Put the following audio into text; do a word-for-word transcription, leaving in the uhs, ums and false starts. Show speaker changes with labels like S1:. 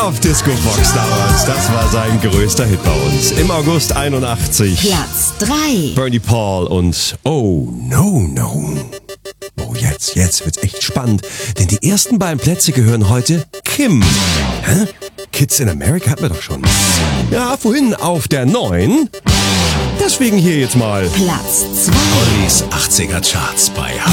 S1: auf Disco Fox damals. Das war sein größter Hit bei uns. Im August einundachtzig.
S2: Platz drei.
S1: Bernie Paul und Oh No No. Oh, jetzt, jetzt wird's echt spannend, denn die ersten beiden Plätze gehören heute Kim. Hä? Kids in America hatten wir doch schon. Ja, vorhin auf der neun. Deswegen hier jetzt mal
S2: Platz zwei.
S3: Ollis achtziger Charts bei